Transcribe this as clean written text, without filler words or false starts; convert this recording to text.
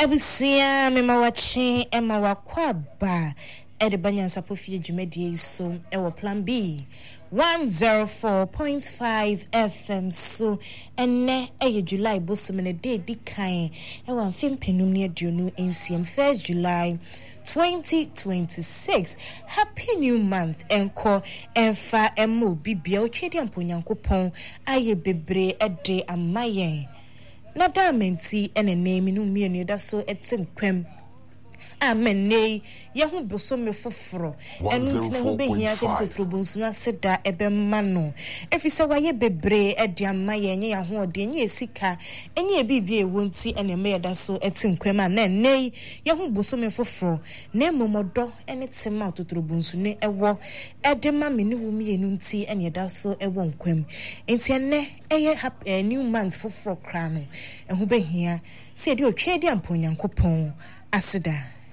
Ebusia mema wachi ema wakwaba ede banyansa pofie dwumadie so ewo plan B 104.5 FM so enne eye July bosomene de dikan ewa mfempenum ne aduonu ensiem 1st July 2026. Happy new month enko enfa emo bibia otwedi amponyankopon aye bebre ede amayen na damenti ene name no mienu da so etinkwem amene yehu bosome foforo enu tina ho behia kentotrobonsu na seda ebemma no efise waye bebre ede amaye nye ya ho ode nye esika enye ebibia ewonti ene me da so etinkwem na nei yehu bosome foforo na momodo ene tema totrobonsu ne ewo ede ma me ne wo mienu nti ene da so ewo nkwem enti ene eye new month foforo kra no ehu behia se de otwedi amponyankopon aseda